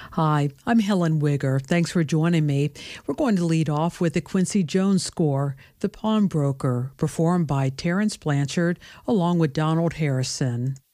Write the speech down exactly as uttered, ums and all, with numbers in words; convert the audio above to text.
Hi, I'm Helen Wigger. Thanks for joining me. We're going to lead off with the Quincy Jones score, The Pawnbroker, performed by Terence Blanchard along with Donald Harrison.